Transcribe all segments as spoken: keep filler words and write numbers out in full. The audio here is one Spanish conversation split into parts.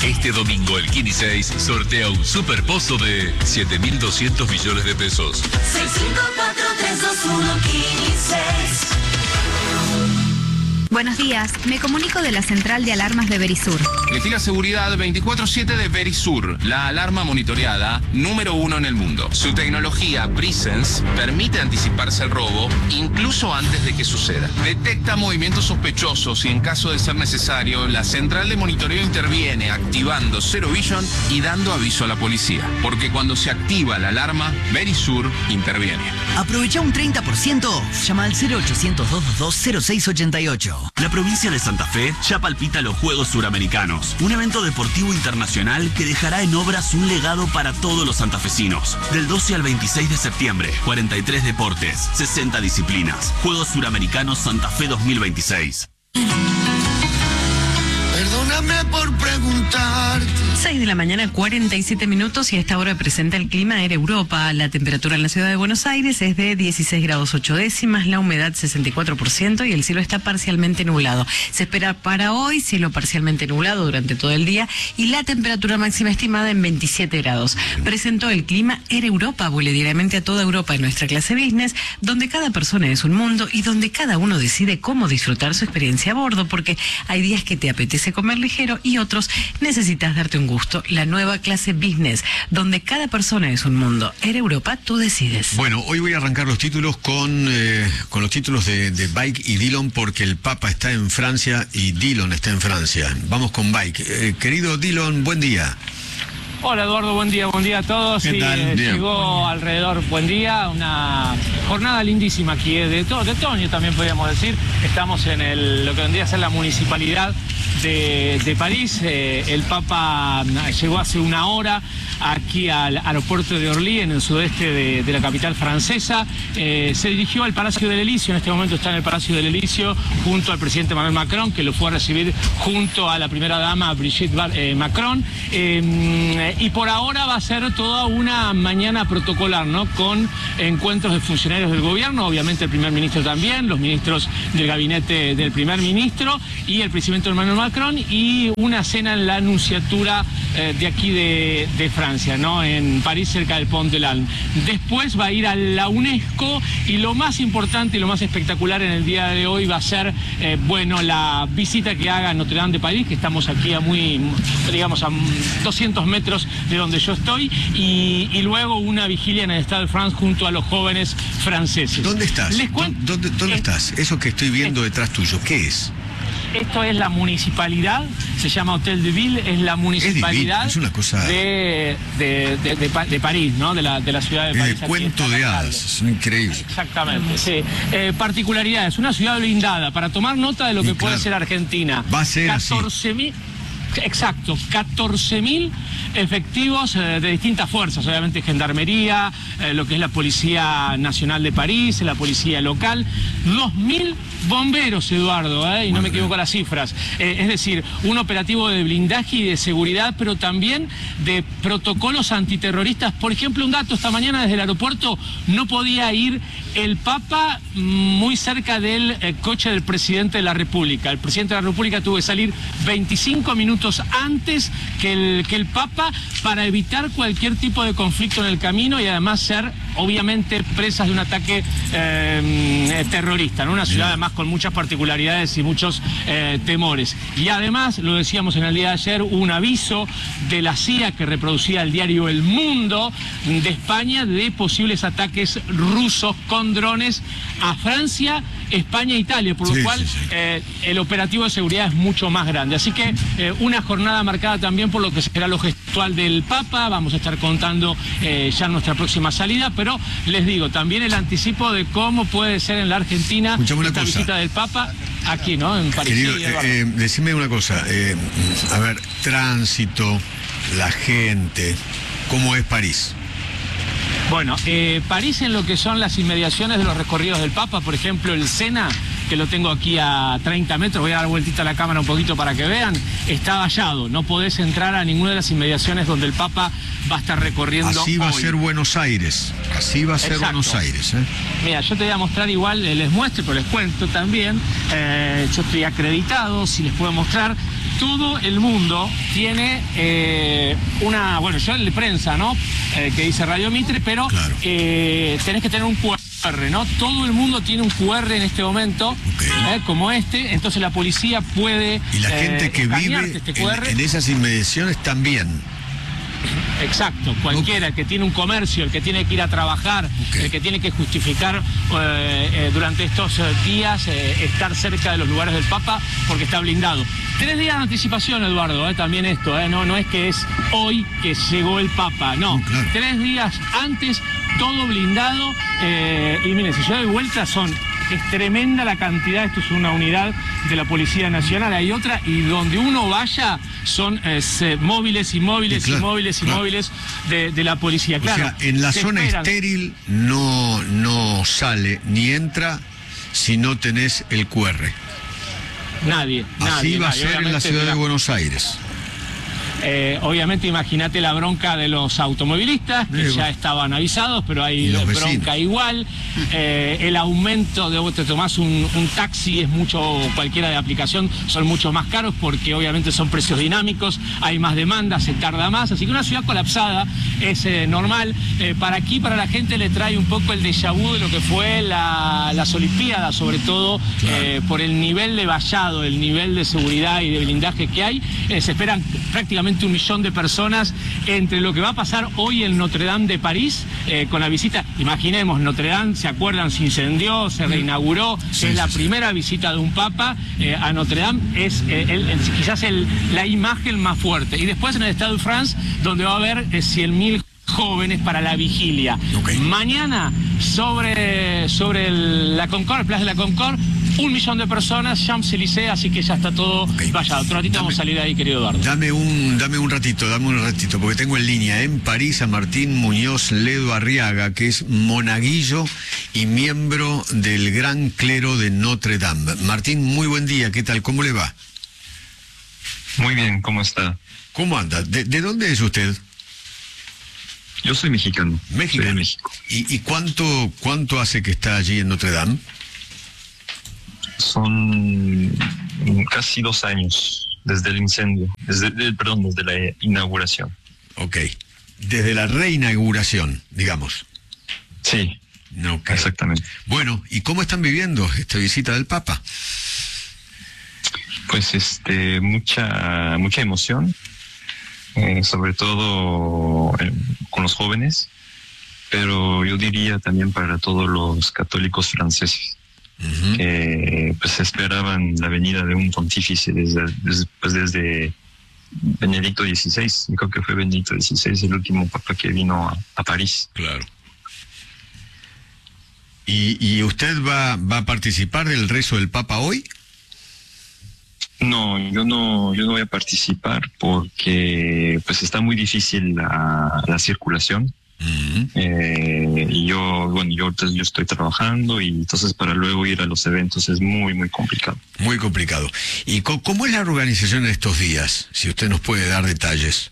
Este domingo el Kini seis sortea un superpozo de siete mil doscientos millones de pesos. seis cinco cuatro tres dos uno Kini seis. Buenos días, me comunico de la central de alarmas de Verisur. Investiga seguridad veinticuatro siete de Verisur, la alarma monitoreada número uno en el mundo. Su tecnología Presence permite anticiparse al robo incluso antes de que suceda. Detecta movimientos sospechosos y en caso de ser necesario, la central de monitoreo interviene activando Zero Vision y dando aviso a la policía. Porque cuando se activa la alarma, Verisur interviene. Aprovecha un treinta por ciento. Llama al cero ochocientos, dos dos dos, cero seis ochenta y ocho. La provincia de Santa Fe ya palpita los Juegos Suramericanos, un evento deportivo internacional que dejará en obras un legado para todos los santafesinos. Del doce al veintiséis de septiembre, cuarenta y tres deportes, sesenta disciplinas. Juegos Suramericanos Santa Fe dos mil veintiséis. Perdóname por preguntarte. seis de la mañana, cuarenta y siete minutos, y a esta hora presenta el clima Air Europa. La temperatura en la ciudad de Buenos Aires es de dieciséis grados ocho décimas, la humedad sesenta y cuatro por ciento y el cielo está parcialmente nublado. Se espera para hoy cielo parcialmente nublado durante todo el día y la temperatura máxima estimada en veintisiete grados. Presentó el clima Air Europa, vuele diariamente a toda Europa en nuestra clase business, donde cada persona es un mundo y donde cada uno decide cómo disfrutar su experiencia a bordo, porque hay días que te apetece comer ligero y otros necesitas darte un gusto. La nueva clase business, donde cada persona es un mundo. Air Europa, tú decides. Bueno, hoy voy a arrancar los títulos con, eh, con los títulos de, de Bike y Dillon, porque el Papa está en Francia y Dillon está en Francia. Vamos con Bike. Eh, querido Dillon, buen día. Hola Eduardo, buen día, buen día a todos. ¿Qué tal? Sí, eh, llegó alrededor, buen día, una jornada lindísima aquí, eh, de, to de otoño también podríamos decir. Estamos en el, lo que vendría a ser la municipalidad de, de París. Eh, el Papa llegó hace una hora aquí al aeropuerto de Orly, en el sudeste de, de la capital francesa. Eh, se dirigió al Palacio del Elíseo, en este momento está en el Palacio del Elíseo, junto al presidente Emmanuel Macron, que lo fue a recibir junto a la primera dama Brigitte eh, Macron. Eh, Y por ahora va a ser toda una mañana protocolar, ¿no? Con encuentros de funcionarios del gobierno, obviamente el primer ministro también, los ministros del gabinete del primer ministro y el presidente Emmanuel Macron, y una cena en la Nunciatura eh, de aquí de, de Francia, ¿no? En París, cerca del Pont de l'Alme. Después va a ir a la UNESCO y lo más importante y lo más espectacular en el día de hoy va a ser, eh, bueno, la visita que haga a Notre Dame de París, que estamos aquí a muy, digamos, a doscientos metros de donde yo estoy, y, y luego una vigilia en el Stade de France junto a los jóvenes franceses. ¿Dónde estás? Les ¿Dónde, dónde eh, estás? Eso que estoy viendo eh, detrás tuyo, ¿qué es? Esto es la municipalidad, se llama Hotel de Ville, es la municipalidad es, es una cosa... de, de, de, de, de París, ¿no? De la, de la ciudad de París. Es de cuento de hadas, es increíble. Exactamente, sí. Eh, particularidades, una ciudad blindada, para tomar nota de lo que sí, puede claro. ser Argentina. Va a ser catorce mil Exacto, catorce mil efectivos eh, de distintas fuerzas, obviamente Gendarmería, eh, lo que es la Policía Nacional de París, la Policía Local, dos mil bomberos, Eduardo, eh, y no me equivoco las cifras. Eh, es decir, un operativo de blindaje y de seguridad, pero también de protocolos antiterroristas. Por ejemplo, un dato, esta mañana desde el aeropuerto no podía ir el Papa muy cerca del eh, coche del presidente de la República. El presidente de la República tuvo que salir veinticinco minutos antes que el, que el Papa para evitar cualquier tipo de conflicto en el camino y además ser, obviamente, presas de un ataque eh, terrorista, ¿no? Una ciudad además con muchas particularidades y muchos eh, temores. Y además, lo decíamos en el día de ayer, un aviso de la C I A que reproducía el diario El Mundo de España de posibles ataques rusos con drones a Francia, España e Italia, por lo sí, cual sí, sí. Eh, el operativo de seguridad es mucho más grande. Así que eh, una jornada marcada también por lo que será lo gestual del Papa. Vamos a estar contando eh, ya nuestra próxima salida, pero les digo, también el anticipo de cómo puede ser en la Argentina esta cosa. visita del Papa aquí, ¿no? En París. Querido, sí, eh, decime una cosa, eh, a ver, tránsito, la gente, ¿cómo es París? Bueno, eh, París en lo que son las inmediaciones de los recorridos del Papa, por ejemplo, el Sena, que lo tengo aquí a treinta metros, voy a dar vueltita a la cámara un poquito para que vean, está vallado, no podés entrar a ninguna de las inmediaciones donde el Papa va a estar recorriendo Así va hoy. a ser Buenos Aires, así va a ser Exacto. Buenos Aires. ¿eh? Mira, yo te voy a mostrar igual, eh, les muestro, pero les cuento también, eh, yo estoy acreditado, si les puedo mostrar, todo el mundo tiene eh, una, bueno, yo en la prensa, ¿no? Eh, que dice Radio Mitre, pero claro. eh, tenés que tener un cu erre, ¿no? Todo el mundo tiene un cu erre en este momento, okay. eh, como este, entonces la policía puede... Y la gente eh, que vive este en, en esas inmediaciones también. Exacto, cualquiera, el que tiene un comercio, el que tiene que ir a trabajar, okay. el que tiene que justificar eh, eh, durante estos eh, días eh, estar cerca de los lugares del Papa porque está blindado. Tres días de anticipación, Eduardo, eh, también esto, eh, no, no es que es hoy que llegó el Papa, no, claro. Tres días antes, todo blindado, eh, y miren, si yo doy vuelta son... Es tremenda la cantidad, esto es una unidad de la Policía Nacional, hay otra, y donde uno vaya son eh, móviles y móviles claro, y móviles y claro. móviles de, de la policía. Claro, o sea, en la zona esperan. estéril no, no sale ni entra si no tenés el cu erre. Nadie. Así nadie, va nadie. a ser en la ciudad de Buenos Aires. Eh, obviamente imagínate la bronca de los automovilistas que sí, ya estaban avisados, pero hay bronca vecinos. igual, eh, el aumento de vos te tomás un, un taxi, es mucho, cualquiera de aplicación, son mucho más caros porque obviamente son precios dinámicos, hay más demanda, se tarda más, así que una ciudad colapsada es eh, normal. Eh, para aquí, para la gente le trae un poco el déjà vu de lo que fue la, las Olimpiadas, sobre todo claro. eh, por el nivel de vallado, el nivel de seguridad y de blindaje que hay, eh, se esperan prácticamente un millón de personas entre lo que va a pasar hoy en Notre Dame de París, eh, con la visita, imaginemos, Notre Dame, ¿se acuerdan? Se incendió, se reinauguró, sí, es la sí, primera sí. visita de un papa eh, a Notre Dame, es eh, el, el, quizás el, la imagen más fuerte. Y después en el Stade de France, donde va a haber eh, cien mil jóvenes para la vigilia. Okay. Mañana, sobre, sobre el, la Concorde, Plaza de la Concorde, un millón de personas, Champs-Élysées, así que ya está todo okay. vallado. Otro ratito dame, vamos a salir ahí, querido Eduardo. Dame un, dame un ratito, dame un ratito, porque tengo en línea en París a Martín Muñoz Ledo Arriaga, que es monaguillo y miembro del Gran Clero de Notre Dame. Martín, muy buen día, ¿qué tal? ¿Cómo le va? Muy bien, ¿cómo está? ¿Cómo anda? ¿De, de dónde es usted? Yo soy mexicano. México. Soy de México. ¿Y, y cuánto, cuánto hace que está allí en Notre Dame? Son casi dos años desde el incendio, desde, perdón, desde la inauguración. Ok. Desde la reinauguración, digamos. Sí, okay. Exactamente. Bueno, ¿y cómo están viviendo esta visita del Papa? Pues este, mucha, mucha emoción. Eh, sobre todo eh, con los jóvenes, pero yo diría también para todos los católicos franceses, uh-huh. que pues esperaban la venida de un pontífice desde, desde, pues, desde Benedicto dieciséis, creo que fue Benedicto dieciséis el último papa que vino a, a París. Claro. ¿Y, y usted va, va a participar del rezo del Papa hoy? No, yo no, yo no voy a participar porque pues está muy difícil la, la circulación. Uh-huh. eh, y yo, bueno, yo, yo estoy trabajando y entonces para luego ir a los eventos es muy, muy complicado. Muy complicado. ¿Y co- cómo es la organización en estos días? Si usted nos puede dar detalles.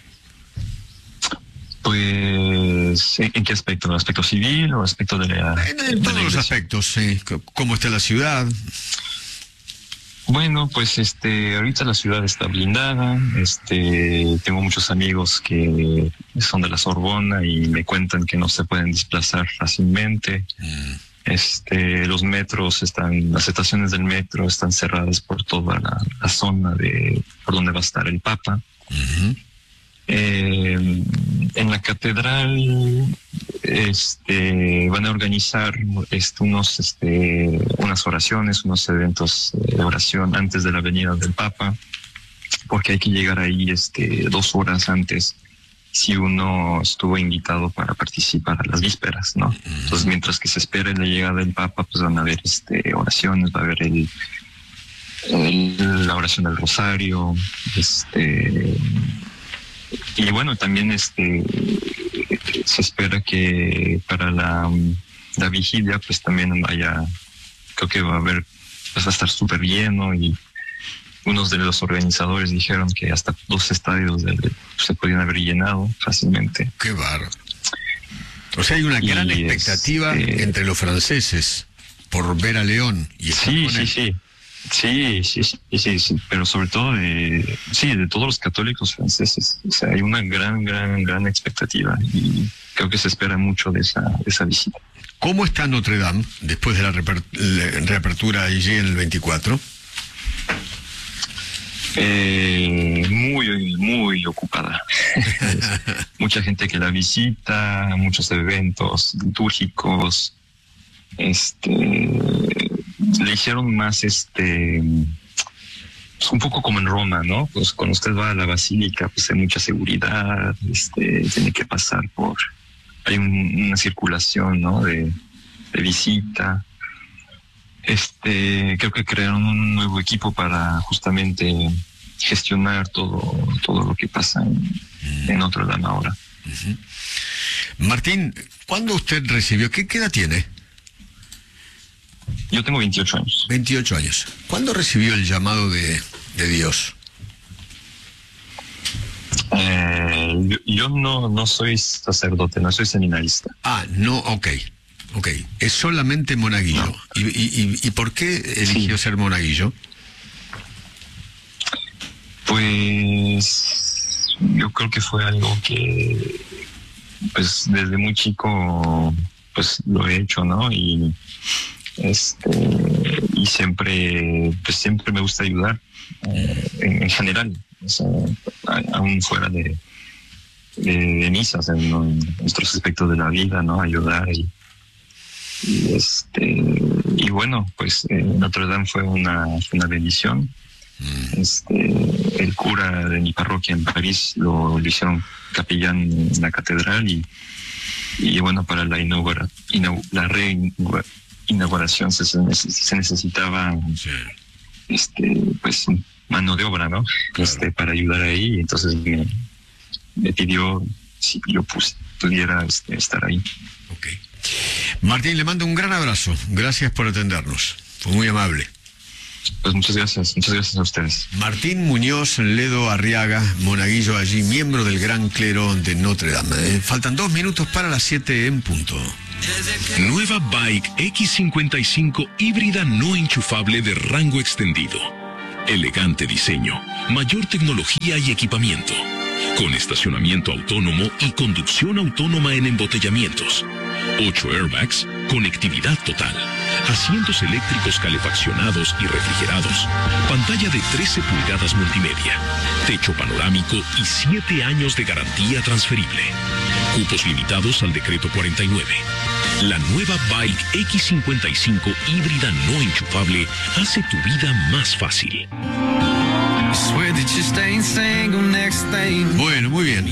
Pues, ¿en qué aspecto? ¿Aspecto civil o aspecto de la... En, en todos los aspectos, sí. ¿Cómo está la ciudad? Bueno, pues este, ahorita la ciudad está blindada, este, tengo muchos amigos que son de la Sorbona y me cuentan que no se pueden desplazar fácilmente. Mm. Este, los metros están, las estaciones del metro están cerradas por toda la, la zona de por donde va a estar el Papa. Mm-hmm. Eh, en la catedral este, van a organizar este, unos, este, unas oraciones, unos eventos de oración antes de la venida del Papa, porque hay que llegar ahí este, dos horas antes si uno estuvo invitado para participar a las vísperas, ¿no? Entonces, mientras que se espera la llegada del Papa, pues van a haber este, oraciones, va a haber el, el, la oración del Rosario, este... Y bueno, también este se espera que para la, la vigilia pues también vaya, creo que va a haber, pues va a estar súper lleno y unos de los organizadores dijeron que hasta dos estadios de, de, se podían haber llenado fácilmente. Qué bárbaro. O sea, hay una gran y expectativa este... entre los franceses por ver a León. Y sí, sí, sí. Sí, sí, sí, sí, sí, pero sobre todo de, sí, de todos los católicos franceses. O sea, hay una gran, gran, gran expectativa y creo que se espera mucho de esa, de esa visita. ¿Cómo está Notre Dame después de la reper- la reapertura allí en el veinticuatro? Eh, muy, muy ocupada. Mucha gente que la visita, muchos eventos litúrgicos. Este, le hicieron más, este, pues un poco como en Roma, ¿no? Pues cuando usted va a la basílica, pues hay mucha seguridad, este, tiene que pasar por, hay un, una circulación, ¿no? De, de visita. Este, creo que crearon un nuevo equipo para justamente gestionar todo, todo lo que pasa en, en Notre Dame ahora. Uh-huh. Martín, ¿cuándo usted recibió? ¿Qué, qué edad tiene? Yo tengo veintiocho años. veintiocho años. ¿Cuándo recibió el llamado de, de Dios? Eh, yo yo no, no soy sacerdote, no soy seminarista. Ah, no, ok. Ok, es solamente monaguillo. No. ¿Y, y, y, ¿Y por qué eligió Sí. ser monaguillo? Pues yo creo que fue algo que pues desde muy chico pues lo he hecho, ¿no? Y este y siempre pues siempre me gusta ayudar eh, en, en general, o sea, a- aún fuera de de, de misas en, en nuestros aspectos de la vida, ¿no? Ayudar y y este y bueno, pues eh, Notre Dame fue una, fue una bendición. Este, el cura de mi parroquia en París lo, lo hicieron capellán en la catedral y, y bueno, para la inaugura, inau, la reinauguración se, se necesitaba Sí. este pues mano de obra, ¿no? Claro. Este, para ayudar ahí, entonces me, me pidió si yo pues, pudiera este, estar ahí. Ok. Martín, le mando un gran abrazo. Gracias por atendernos. Fue muy amable. Pues muchas gracias, muchas gracias a ustedes. Martín Muñoz Ledo Arriaga, monaguillo allí, miembro del Gran Clero de Notre Dame. Eh, faltan dos minutos para las siete en punto. Nueva Bike X cincuenta y cinco híbrida no enchufable de rango extendido. Elegante diseño, mayor tecnología y equipamiento. Con estacionamiento autónomo y conducción autónoma en embotellamientos. ocho airbags, conectividad total. Asientos eléctricos calefaccionados y refrigerados. Pantalla de trece pulgadas multimedia. Techo panorámico y siete años de garantía transferible. Cupos limitados al decreto cuarenta y nueve. La nueva Bike X cincuenta y cinco híbrida no enchufable hace tu vida más fácil. Bueno, muy bien.